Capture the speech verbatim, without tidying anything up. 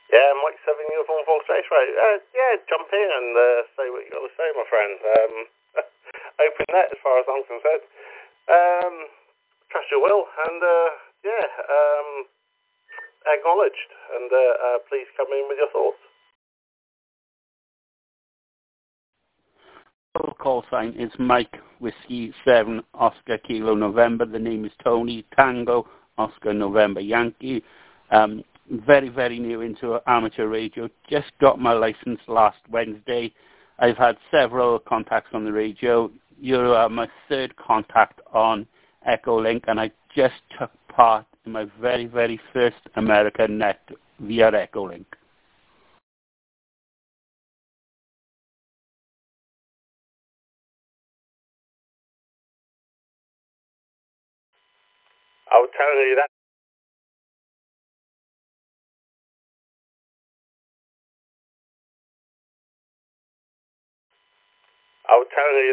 Yeah, Mike Seven Uniform Four Space Radio. Uh, yeah, jump in and uh, say what you got to say, my friend. Um, open net as far as I'm concerned. Um, trust your will, and uh, yeah, um, acknowledged. And uh, uh, please come in with your thoughts. Call sign is Mike Whiskey Seven Oscar Kilo November. The name is Tony Tango Oscar November Yankee. Um, very very new into amateur radio. Just got my license last Wednesday. I've had several contacts on the radio. You're uh, my third contact on Echolink, and I just took part in my very very first American net via Echolink. I was telling you that. I was telling you